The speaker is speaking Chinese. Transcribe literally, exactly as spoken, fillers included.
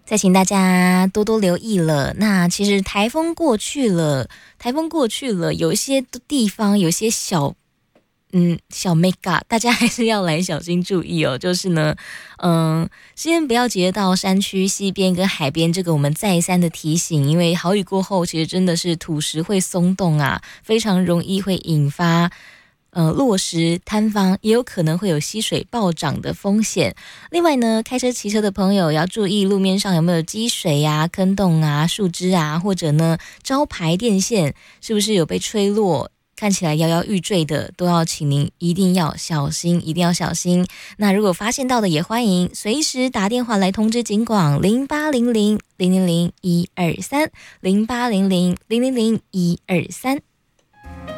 再请大家多多留意了。那其实台风过去了，台风过去了，有一些地方有些小嗯小 mega， 大家还是要来小心注意哦。就是呢，嗯，先不要直接到山区西边跟海边，这个我们再三的提醒，因为豪雨过后，其实真的是土石会松动啊，非常容易会引发。呃，落石坍方，也有可能会有溪水暴涨的风险。另外呢，开车骑车的朋友要注意路面上有没有积水啊、坑洞啊、树枝啊，或者呢招牌电线是不是有被吹落，看起来摇摇欲坠的，都要请您一定要小心，一定要小心。那如果发现到的，也欢迎随时打电话来通知警广零八零零零零零一二三零八零零零零零一二三。